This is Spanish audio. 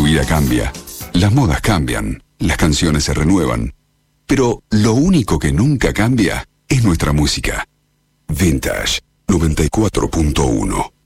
vida cambia, las modas cambian, las canciones se renuevan, pero lo único que nunca cambia es nuestra música. Vintage 94.1.